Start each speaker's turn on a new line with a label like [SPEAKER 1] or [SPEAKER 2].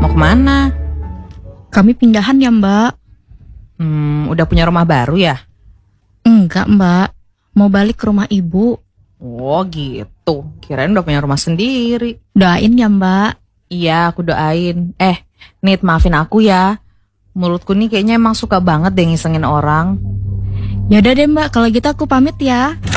[SPEAKER 1] Mau kemana?
[SPEAKER 2] Kami pindahan ya Mbak.
[SPEAKER 1] Udah punya rumah baru ya?
[SPEAKER 2] Enggak Mbak, mau balik ke rumah ibu.
[SPEAKER 1] Oh gitu, kirain udah punya rumah sendiri.
[SPEAKER 2] Doain ya Mbak.
[SPEAKER 1] Iya, aku doain. Nit, maafin aku ya. Mulutku nih kayaknya emang suka banget deh ngisengin orang.
[SPEAKER 2] Yaudah deh Mbak, kalau gitu aku pamit ya.